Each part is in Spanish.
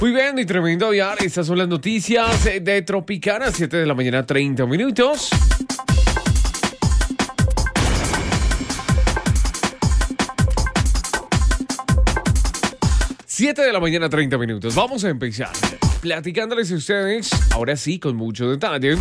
Muy bien, y tremendo aviar. Estas son las noticias de Tropicana, 7 de la mañana, 30 minutos. Siete de la mañana, 30 minutos. Vamos a empezar platicándoles a ustedes, ahora sí, con mucho detalle,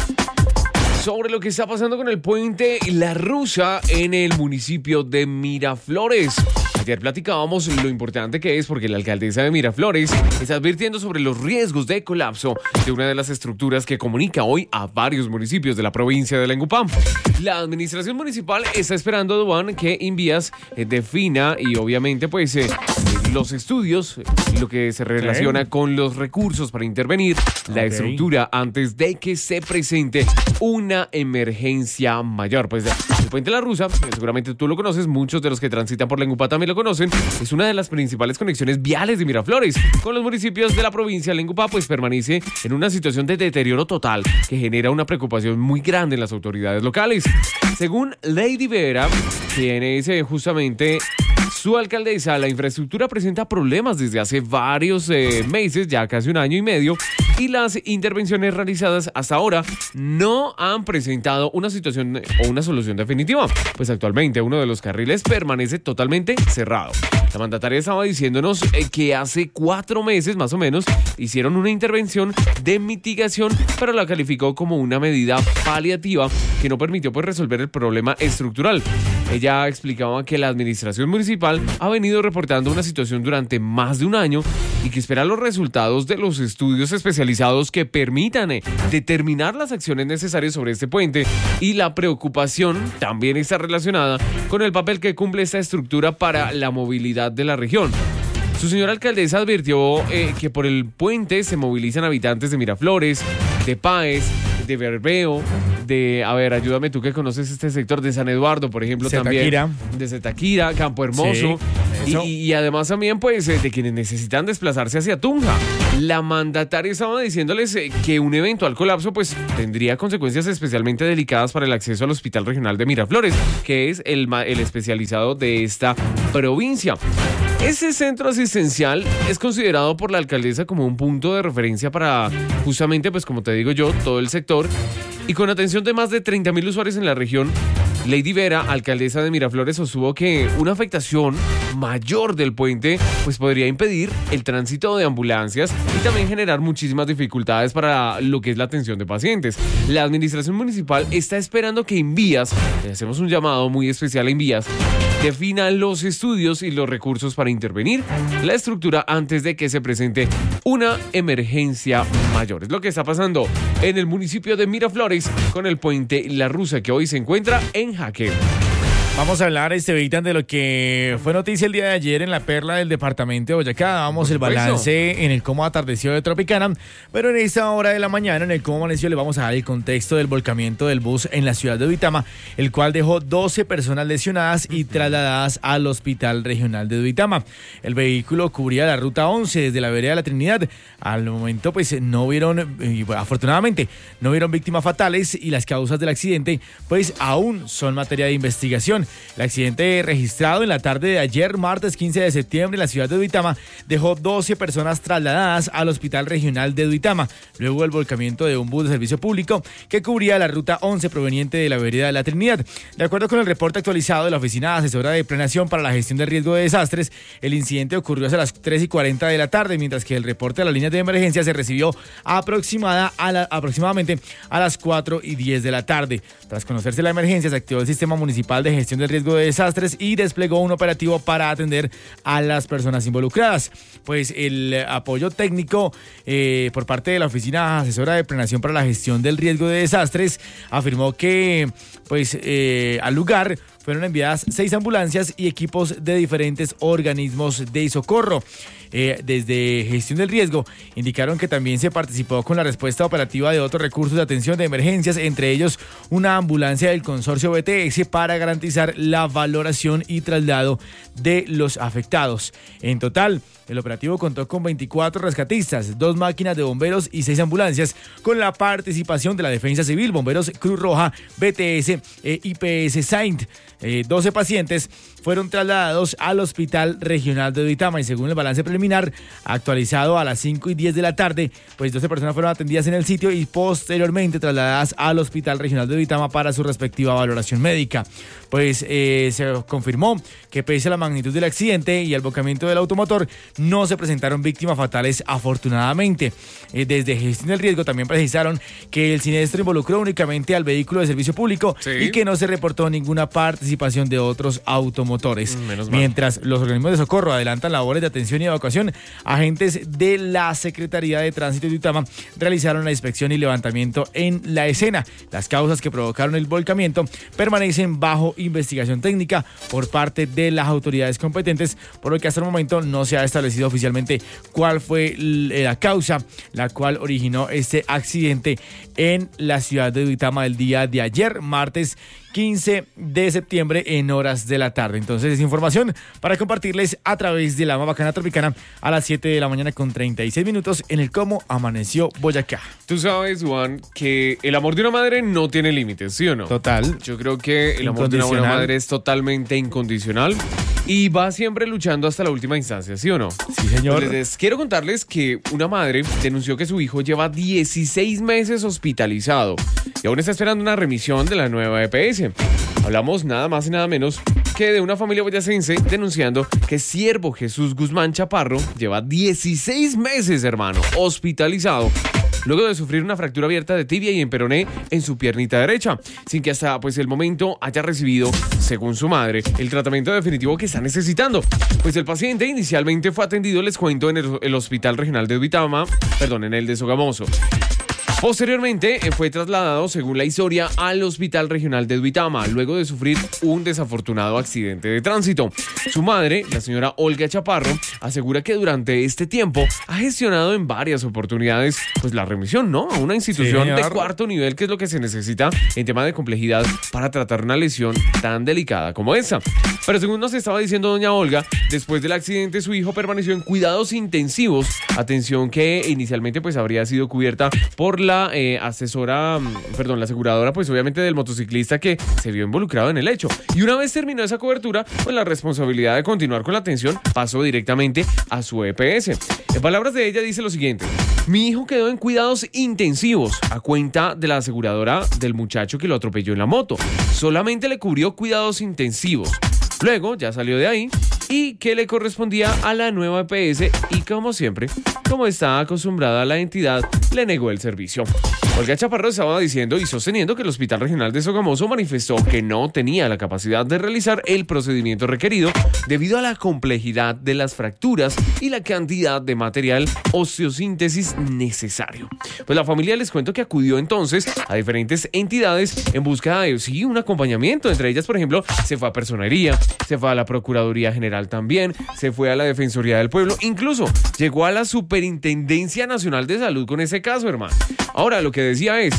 sobre lo que está pasando con el puente La Rusa en el municipio de Miraflores. Ayer platicábamos lo importante que es porque la alcaldesa de Miraflores está advirtiendo sobre los riesgos de colapso de una de las estructuras que comunica hoy a varios municipios de la provincia de Lengupam. La administración municipal está esperando, Duan, que Invías defina y obviamente pues los estudios, lo que se relaciona con los recursos para intervenir la estructura antes de que se presente una emergencia mayor. Pues el puente La Rusa, seguramente tú lo conoces, muchos de los que transitan por Lengupam también lo conocen, es una de las principales conexiones viales de Miraflores con los municipios de la provincia de Lengupam, pues permanece en una situación de deterioro total que genera una preocupación muy grande en las autoridades locales. Según Lady Vera, quien es justamente su alcaldesa, la infraestructura presenta problemas desde hace varios meses, ya casi un año y medio, y las intervenciones realizadas hasta ahora no han presentado una situación o una solución definitiva, pues actualmente uno de los carriles permanece totalmente cerrado. La mandataria estaba diciéndonos que hace 4 meses más o menos hicieron una intervención de mitigación, pero la calificó como una medida paliativa que no permitió pues resolver el problema estructural. Ella explicaba que la administración municipal ha venido reportando una situación durante más de un año y que espera los resultados de los estudios especializados que permitan determinar las acciones necesarias sobre este puente, y la preocupación también está relacionada con el papel que cumple esta estructura para la movilidad de la región. Su señora alcaldesa advirtió que por el puente se movilizan habitantes de Miraflores, de Páez, de Bermeo, de, a ver, ayúdame tú que conoces este sector, de San Eduardo, por ejemplo, Zetaquira. También, de Zetaquira, Campo Hermoso, sí, y además también pues de quienes necesitan desplazarse hacia Tunja. La mandataria estaba diciéndoles que un eventual colapso pues tendría consecuencias especialmente delicadas para el acceso al Hospital Regional de Miraflores, que es el especializado de esta provincia. Ese centro asistencial es considerado por la alcaldesa como un punto de referencia para justamente, pues como te digo yo, todo el sector, y con atención de más de 30,000 usuarios en la región. Lady Vera, alcaldesa de Miraflores, sostuvo que una afectación mayor del puente pues podría impedir el tránsito de ambulancias y también generar muchísimas dificultades para lo que es la atención de pacientes. La administración municipal está esperando que Invías, le hacemos un llamado muy especial a Invías, defina los estudios y los recursos para intervenir la estructura antes de que se presente una emergencia mayor. Es lo que está pasando en el municipio de Miraflores con el puente La Rusa, que hoy se encuentra en jaque. Vamos a hablar, Vitan, de lo que fue noticia el día de ayer en la perla del departamento de Boyacá. Dábamos el balance en el cómo atardeció de Tropicana, pero en esta hora de la mañana, en el cómo amaneció, le vamos a dar el contexto del volcamiento del bus en la ciudad de Duitama, el cual dejó 12 personas lesionadas y trasladadas al Hospital Regional de Duitama. El vehículo cubría la ruta 11 desde la vereda de la Trinidad. Al momento, pues, afortunadamente, no hubieron víctimas fatales, y las causas del accidente, pues, aún son materia de investigación. El accidente registrado en la tarde de ayer, martes 15 de septiembre, en la ciudad de Duitama, dejó 12 personas trasladadas al Hospital Regional de Duitama, luego del volcamiento de un bus de servicio público que cubría la ruta 11 proveniente de la vereda de la Trinidad. De acuerdo con el reporte actualizado de la Oficina Asesora de Planeación para la Gestión de Riesgo de Desastres, el incidente ocurrió hacia las 3:40 de la tarde, mientras que el reporte de las líneas de emergencia se recibió aproximadamente a las 4:10 de la tarde. Tras conocerse la emergencia, se activó el Sistema Municipal de Gestión del Riesgo de Desastres y desplegó un operativo para atender a las personas involucradas. Pues el apoyo técnico por parte de la Oficina Asesora de Planeación para la Gestión del Riesgo de Desastres afirmó que al lugar fueron enviadas 6 ambulancias y equipos de diferentes organismos de socorro. Desde Gestión del Riesgo indicaron que también se participó con la respuesta operativa de otros recursos de atención de emergencias, entre ellos una ambulancia del consorcio BTS, para garantizar la valoración y traslado de los afectados. En total, el operativo contó con 24 rescatistas, 2 máquinas de bomberos y 6 ambulancias, con la participación de la Defensa Civil, Bomberos Cruz Roja, BTS e IPS Saint. 12 pacientes fueron trasladados al Hospital Regional de Duitama y según el balance preliminar actualizado a las 5:10 de la tarde, pues 12 personas fueron atendidas en el sitio y posteriormente trasladadas al Hospital Regional de Duitama para su respectiva valoración médica. Pues se confirmó que pese a la magnitud del accidente y al volcamiento del automotor, no se presentaron víctimas fatales afortunadamente. Desde Gestión del Riesgo también precisaron que el siniestro involucró únicamente al vehículo de servicio público y que no se reportó ninguna participación de otros automotores. Mientras los organismos de socorro adelantan labores de atención y evacuación, agentes de la Secretaría de Tránsito de Duitama realizaron la inspección y levantamiento en la escena. Las causas que provocaron el volcamiento permanecen bajo investigación técnica por parte de las autoridades competentes, por lo que hasta el momento no se ha establecido oficialmente cuál fue la causa la cual originó este accidente en la ciudad de Duitama el día de ayer, martes 15 de septiembre en horas de la tarde. Entonces es información para compartirles a través de la más bacana tropicana a las 7 de la mañana con 36 minutos en el Cómo Amaneció Boyacá. Tú sabes, Juan, que el amor de una madre no tiene límites, ¿sí o no? Total. Yo creo que el amor de una buena madre es totalmente incondicional y va siempre luchando hasta la última instancia, ¿sí o no? Sí, señor. Entonces, quiero contarles que una madre denunció que su hijo lleva 16 meses hospitalizado y aún está esperando una remisión de la nueva EPS. Hablamos nada más y nada menos que de una familia boyacense denunciando que Siervo Jesús Guzmán Chaparro lleva 16 meses, hermano, hospitalizado luego de sufrir una fractura abierta de tibia y en peroné en su piernita derecha, sin que hasta pues el momento haya recibido, según su madre, el tratamiento definitivo que está necesitando. Pues el paciente inicialmente fue atendido, les cuento, en el Hospital Regional de Duitama, en el de Sogamoso. Posteriormente fue trasladado, según la historia, al Hospital Regional de Duitama, luego de sufrir un desafortunado accidente de tránsito. Su madre, la señora Olga Chaparro, asegura que durante este tiempo ha gestionado en varias oportunidades pues la remisión, ¿no?, a una institución de cuarto nivel, que es lo que se necesita en tema de complejidad para tratar una lesión tan delicada como esa. Pero según nos estaba diciendo doña Olga, después del accidente su hijo permaneció en cuidados intensivos, atención que inicialmente pues habría sido cubierta por la la aseguradora, pues obviamente del motociclista que se vio involucrado en el hecho. Y una vez terminó esa cobertura, pues la responsabilidad de continuar con la atención pasó directamente a su EPS. En palabras de ella dice lo siguiente: mi hijo quedó en cuidados intensivos a cuenta de la aseguradora del muchacho que lo atropelló en la moto. Solamente le cubrió cuidados intensivos. Luego ya salió de ahí y que le correspondía a la nueva EPS y como siempre, como está acostumbrada la entidad, le negó el servicio. Olga Chaparro estaba diciendo y sosteniendo que el Hospital Regional de Sogamoso manifestó que no tenía la capacidad de realizar el procedimiento requerido debido a la complejidad de las fracturas y la cantidad de material osteosíntesis necesario. Pues la familia, les cuento que acudió entonces a diferentes entidades en busca de un acompañamiento. Entre ellas, por ejemplo, se fue a Personería, se fue a la Procuraduría General también, se fue a la Defensoría del Pueblo, incluso llegó a la Superintendencia Nacional de Salud con ese caso, hermano. Ahora, lo que decía es,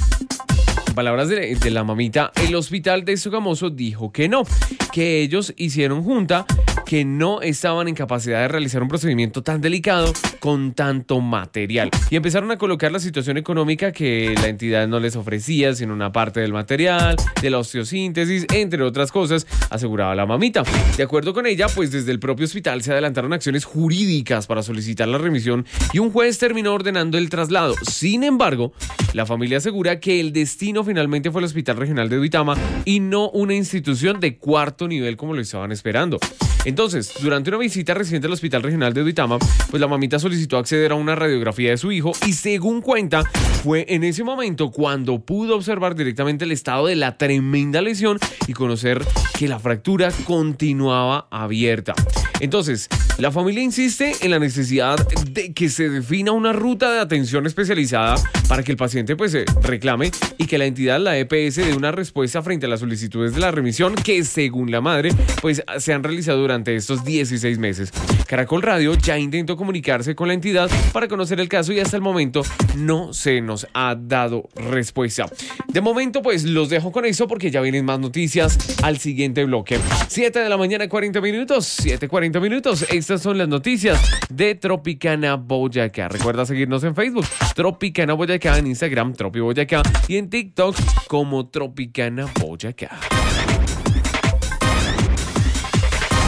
en palabras de la mamita, el hospital de Sogamoso dijo que no, que ellos hicieron junta, que no estaban en capacidad de realizar un procedimiento tan delicado con tanto material. Y empezaron a colocar la situación económica que la entidad no les ofrecía, sino una parte del material, de la osteosíntesis, entre otras cosas, aseguraba la mamita. De acuerdo con ella, pues desde el propio hospital se adelantaron acciones jurídicas para solicitar la remisión y un juez terminó ordenando el traslado. Sin embargo, la familia asegura que el destino finalmente fue el Hospital Regional de Duitama y no una institución de cuarto nivel como lo estaban esperando. Entonces, durante una visita reciente al Hospital Regional de Duitama, pues la mamita solicitó acceder a una radiografía de su hijo y, según cuenta, fue en ese momento cuando pudo observar directamente el estado de la tremenda lesión y conocer que la fractura continuaba abierta. Entonces, la familia insiste en la necesidad de que se defina una ruta de atención especializada para que el paciente pues reclame y que la entidad, la EPS, dé una respuesta frente a las solicitudes de la remisión que, según la madre, pues se han realizado durante estos 16 meses. Caracol Radio ya intentó comunicarse con la entidad para conocer el caso y hasta el momento no se nos ha dado respuesta. De momento pues los dejo con eso porque ya vienen más noticias al siguiente bloque. 7 de la mañana, 40 minutos, 7:40 minutos. Estas son las noticias de Tropicana Boyacá. Recuerda seguirnos en Facebook, Tropicana Boyacá, en Instagram, Tropi Boyacá, y en TikTok como Tropicana Boyacá.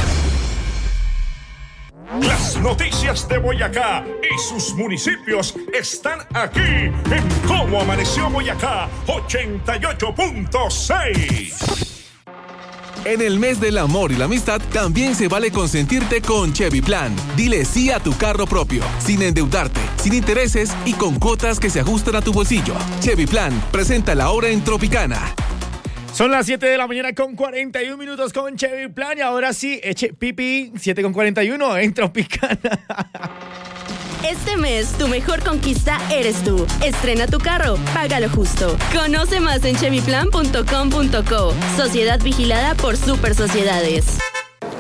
Las noticias de Boyacá y sus municipios están aquí en Cómo Amaneció Boyacá 88.6. En el mes del amor y la amistad, también se vale consentirte con Chevy Plan. Dile sí a tu carro propio, sin endeudarte, sin intereses y con cuotas que se ajustan a tu bolsillo. Chevy Plan, presenta la hora en Tropicana. Son las 7 de la mañana con 41 minutos con Chevy Plan y ahora sí, eche pipi, 7 con 41 en Tropicana. Este mes, tu mejor conquista eres tú. Estrena tu carro, págalo justo. Conoce más en chevyplan.com.co. Sociedad vigilada por Super Sociedades.